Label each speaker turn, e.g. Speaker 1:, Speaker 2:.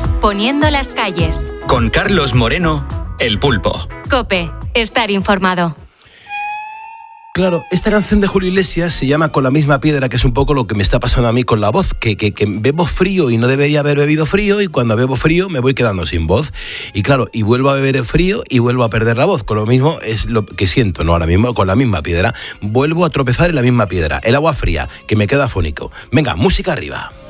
Speaker 1: días poniendo las calles.
Speaker 2: Con Carlos Moreno, El Pulpo.
Speaker 1: COPE, estar informado.
Speaker 3: Claro, esta canción de Julio Iglesias se llama Con la misma piedra, que es un poco lo que me está pasando a mí con la voz, que bebo frío y no debería haber bebido frío, y cuando bebo frío me voy quedando sin voz. Y claro, y vuelvo a beber frío y vuelvo a perder la voz. Con lo mismo es lo que siento, ¿no? Ahora mismo, con la misma piedra, vuelvo a tropezar en la misma piedra. El agua fría, que me queda afónico. Venga, música arriba.